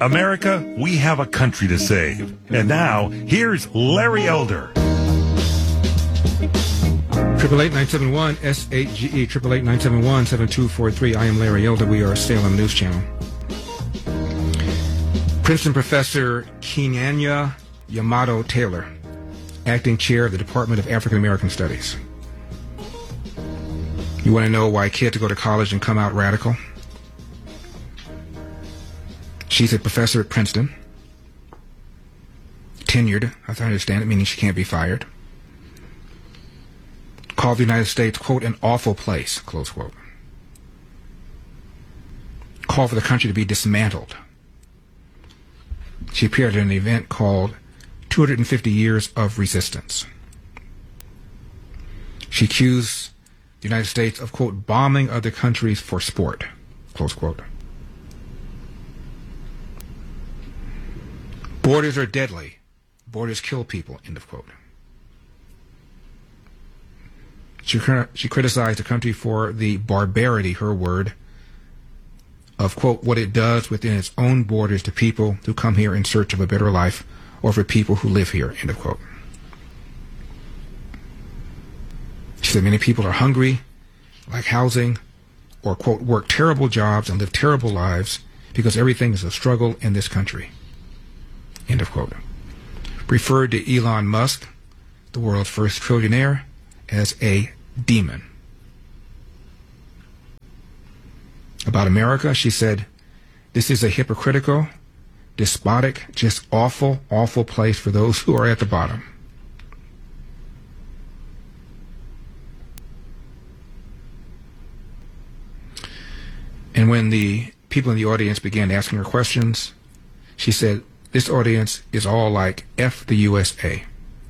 America, we have a country to save. And now, here's Larry Elder. 888-971-SAGE, 888-971-7243. I am Larry Elder. We are Salem News Channel. Princeton professor Kenyanya Yamato Taylor, acting chair of the Department of African American Studies. You want to know why kids go to college and come out radical? She's a professor at Princeton, tenured, as I understand it, meaning she can't be fired. Called the United States, quote, an awful place, close quote. Called for the country to be dismantled. She appeared at an event called 250 Years of Resistance. She accused the United States of, quote, bombing other countries for sport, close quote. Borders are deadly. Borders kill people, end of quote. She criticized the country for the barbarity, her word, of, quote, what it does within its own borders to people who come here in search of a better life or for people who live here, end of quote. She said many people are hungry, lack housing, or, quote, work terrible jobs and live terrible lives because everything is a struggle in this country, end of quote. Referred to Elon Musk, the world's first trillionaire, as a demon. About America, she said, this is a hypocritical, despotic, just awful, awful place for those who are at the bottom. And when the people in the audience began asking her questions, she said, this audience is all like F the USA.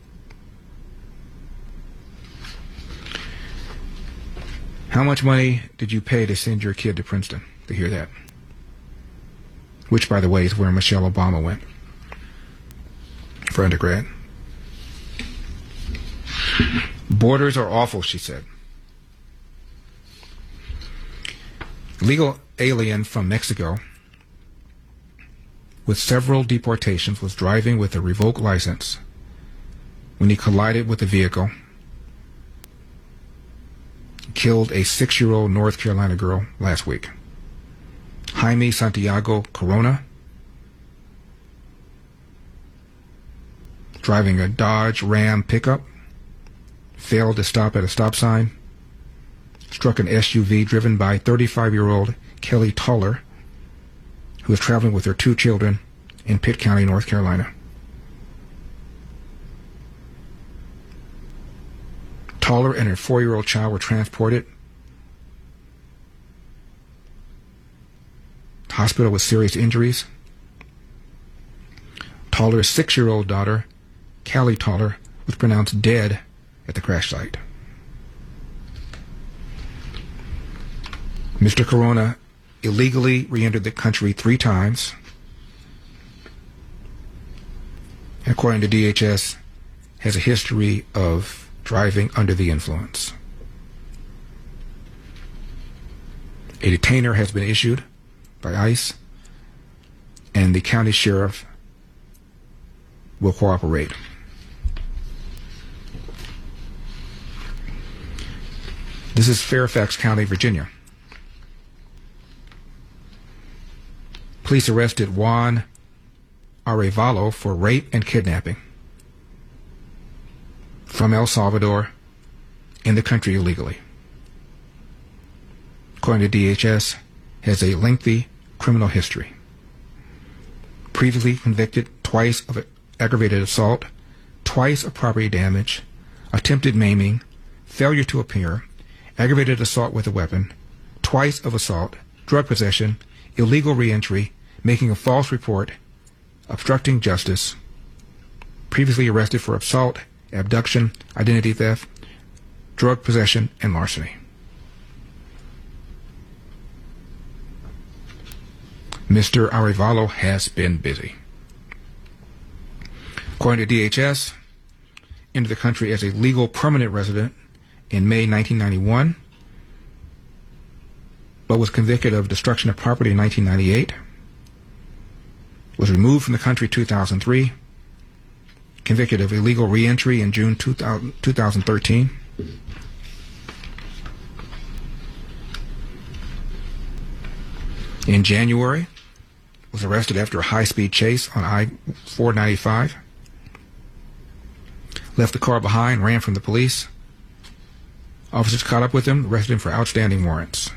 How much money did you pay to send your kid to Princeton to hear that? Which, by the way, is where Michelle Obama went for undergrad. Borders are awful, she said. Legal alien from Mexico with several deportations was driving with a revoked license when he collided with a vehicle, killed a 6-year-old North Carolina girl last week. Jaime Santiago Corona, driving a Dodge Ram pickup, failed to stop at a stop sign, struck an SUV driven by 35-year-old Kelly Toller, who was traveling with her 2 children in Pitt County, North Carolina. Toller and her 4-year-old child were transported to hospital with serious injuries. Toller's 6-year-old daughter, Callie Toller, was pronounced dead at the crash site. Mr. Corona illegally re-entered the country 3 times. According to DHS, has a history of driving under the influence. A detainer has been issued by ICE, and the county sheriff will cooperate. This is Fairfax County, Virginia. Police arrested Juan Arevalo for rape and kidnapping from El Salvador in the country illegally. According to DHS, has a lengthy criminal history. Previously convicted twice of aggravated assault, twice of property damage, attempted maiming, failure to appear, aggravated assault with a weapon, twice of assault, drug possession, illegal reentry, making a false report, obstructing justice, previously arrested for assault, abduction, identity theft, drug possession, and larceny. Mr. Arevalo has been busy. According to DHS, entered the country as a legal permanent resident in May 1991, but was convicted of destruction of property in 1998. was removed from the country 2003, convicted of illegal reentry in June 2013. In January, was arrested after a high-speed chase on I-495. Left the car behind, ran from the police. Officers caught up with him, arrested him for outstanding warrants.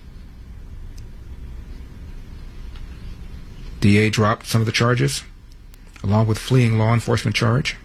DA dropped some of the charges, along with fleeing law enforcement charge.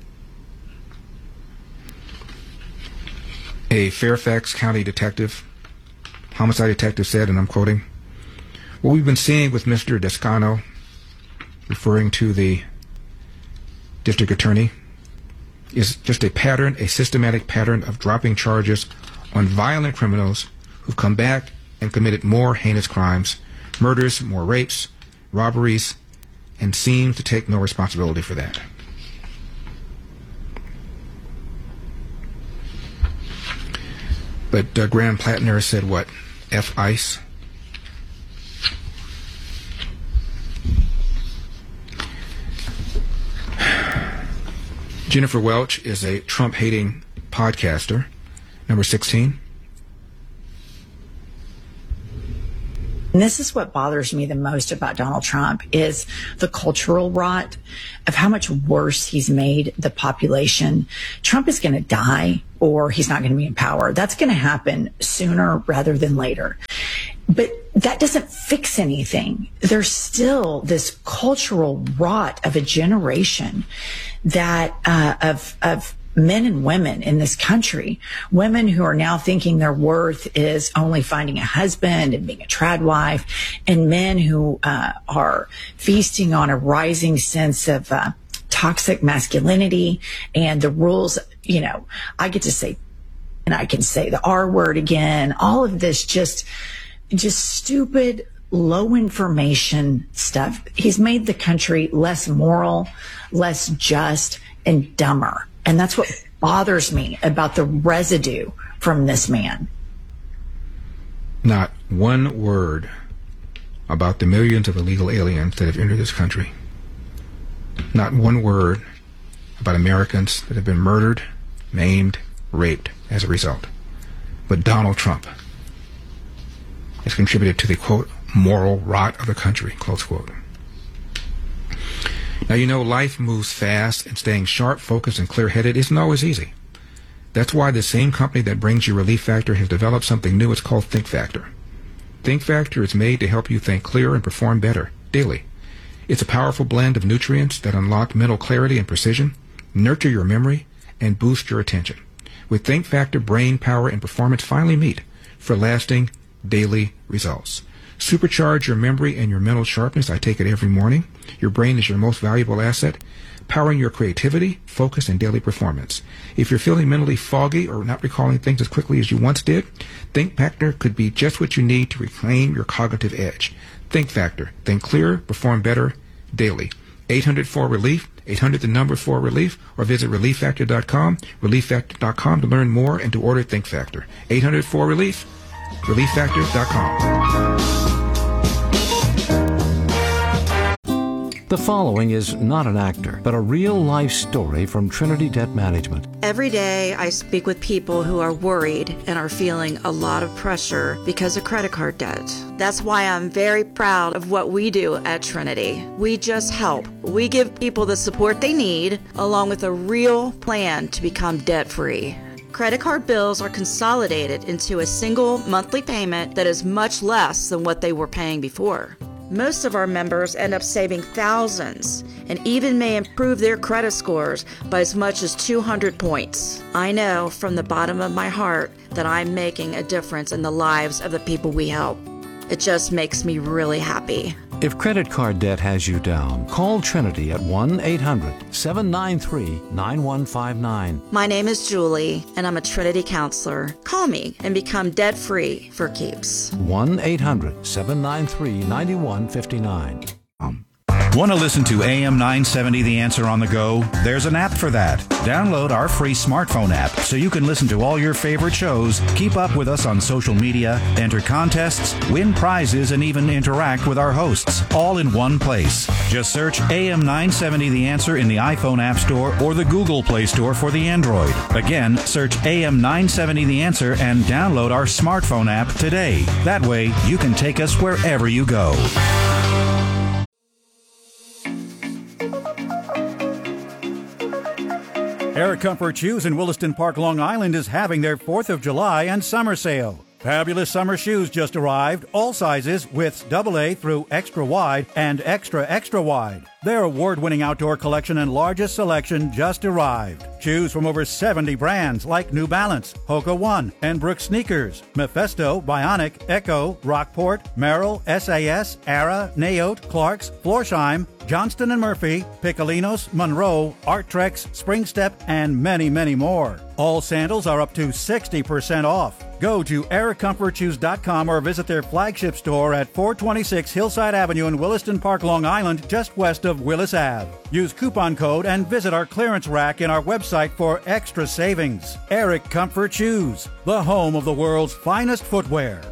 A Fairfax County detective, homicide detective, said, and I'm quoting, "What we've been seeing with Mr. Descano," referring to the district attorney, "is just a systematic pattern of dropping charges on violent criminals who've come back and committed more heinous crimes, murders, more rapes, robberies, and seem to take no responsibility for that." But Graham Plattner said what? F ICE. Jennifer Welch is a Trump-hating podcaster. Number 16. And this is what bothers me the most about Donald Trump is the cultural rot of how much worse he's made the population. Trump is going to die or he's not going to be in power. That's going to happen sooner rather than later. But that doesn't fix anything. There's still this cultural rot of a generation that of men and women in this country, women who are now thinking their worth is only finding a husband and being a trad wife, and men who are feasting on a rising sense of toxic masculinity and the rules. You know, I get to say, and I can say the R word again. All of this just stupid, low information stuff. He's made the country less moral, less just, and dumber. And that's what bothers me about the residue from this man. Not one word about the millions of illegal aliens that have entered this country. Not one word about Americans that have been murdered, maimed, raped as a result. But Donald Trump has contributed to the, quote, moral rot of the country, close quote. Now, you know, life moves fast, and staying sharp, focused, and clear-headed isn't always easy. That's why the same company that brings you Relief Factor has developed something new. It's called Think Factor. Think Factor is made to help you think clear and perform better daily. It's a powerful blend of nutrients that unlock mental clarity and precision, nurture your memory, and boost your attention. With Think Factor, brain power and performance finally meet for lasting daily results. Supercharge your memory and your mental sharpness. I take it every morning. Your brain is your most valuable asset, powering your creativity, focus, and daily performance. If you're feeling mentally foggy or not recalling things as quickly as you once did, Think Factor could be just what you need to reclaim your cognitive edge. Think Factor. Think clearer, perform better daily. 800-4-RELIEF, 800 the number 4-RELIEF, or visit ReliefFactor.com, ReliefFactor.com to learn more and to order Think Factor. 800-4-RELIEF, ReliefFactor.com. The following is not an actor, but a real-life story from Trinity Debt Management. Every day I speak with people who are worried and are feeling a lot of pressure because of credit card debt. That's why I'm very proud of what we do at Trinity. We just help. We give people the support they need, along with a real plan to become debt-free. Credit card bills are consolidated into a single monthly payment that is much less than what they were paying before. Most of our members end up saving thousands and even may improve their credit scores by as much as 200 points. I know from the bottom of my heart that I'm making a difference in the lives of the people we help. It just makes me really happy. If credit card debt has you down, call Trinity at 1-800-793-9159. My name is Julie, and I'm a Trinity counselor. Call me and become debt-free for keeps. 1-800-793-9159. Want to listen to AM 970 The Answer on the go? There's an app for that. Download our free smartphone app so you can listen to all your favorite shows, keep up with us on social media, enter contests, win prizes, and even interact with our hosts, all in one place. Just search AM 970 The Answer in the iPhone App Store or the Google Play Store for the Android. Again, search AM 970 The Answer and download our smartphone app today. That way, you can take us wherever you go. Eric Comfort Shoes in Williston Park, Long Island is having their 4th of July and summer sale. Fabulous summer shoes just arrived, all sizes, widths AA through extra wide and extra wide. Their award-winning outdoor collection and largest selection just arrived. Choose from over 70 brands like New Balance, Hoka One, and Brooks Sneakers, Mephisto, Bionic, Echo, Rockport, Merrill, SAS, Ara, Naote, Clarks, Florsheim, Johnston & Murphy, Piccolinos, Monroe, Arttrex, Springstep, and many, many more. All sandals are up to 60% off. Go to ericcomfortshoes.com or visit their flagship store at 426 Hillside Avenue in Williston Park, Long Island, just west of Willis Ave. Use coupon code and visit our clearance rack in our website for extra savings. Eric Comfort Shoes, the home of the world's finest footwear.